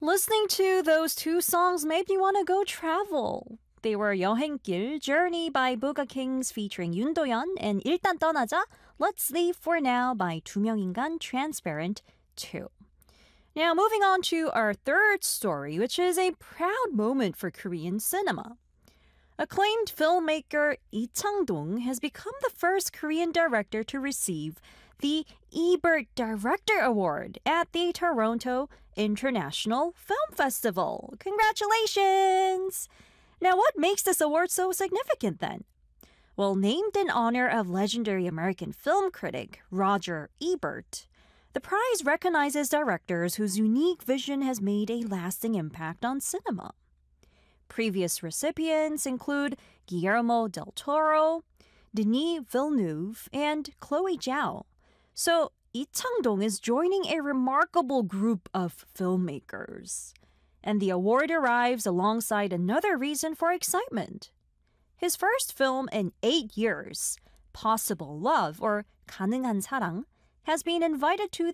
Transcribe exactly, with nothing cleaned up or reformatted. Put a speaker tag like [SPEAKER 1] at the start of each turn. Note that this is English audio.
[SPEAKER 1] Listening to those two songs made me want to go travel. They were 여행길, Journey by Buga Kings featuring Yoon Do-yeon, and 일단 떠나자, Let's Leave for Now by 두명인간 Transparent two. Now moving on to our third story, which is a proud moment for Korean cinema. Acclaimed filmmaker Lee Chang-dong has become the first Korean director to receive the Ebert Director Award at the Toronto International Film Festival. Congratulations! Now, what makes this award so significant then? Well, named in honor of legendary American film critic Roger Ebert, the prize recognizes directors whose unique vision has made a lasting impact on cinema. Previous recipients include Guillermo del Toro, Denis Villeneuve, and Chloe Zhao. So, Lee Chang-dong is joining a remarkable group of filmmakers. And the award arrives alongside another reason for excitement. His first film in eight years, Possible Love, or 가능한 사랑, has been invited to the